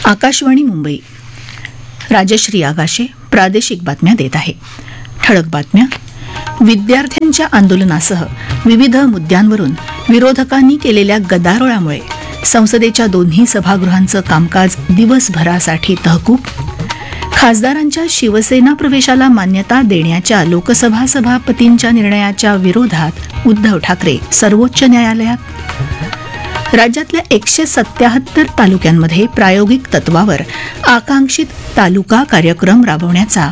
आकाशवाणी मुंबई. राजश्री आगाशे प्रादेशिक बातम्या देत आहे. ठळक बातम्या. विद्यार्थ्यांच्या आंदोलनासह विविध मुद्द्यांवरून विरोधकांनी केलेल्या गदारोळामुळे संसदेच्या दोन्ही सभागृहांचं कामकाज दिवसभरासाठी तहकूब. खासदारांच्या शिवसेना प्रवेशाला मान्यता देण्याच्या लोकसभा सभापतींच्या निर्णयाच्या विरोधात उद्धव ठाकरे सर्वोच्च न्यायालयात. राज्यातल्या 177 तालुक्यांमध्ये प्रायोगिक तत्वावर आकांक्षित तालुका कार्यक्रम राबवण्याचा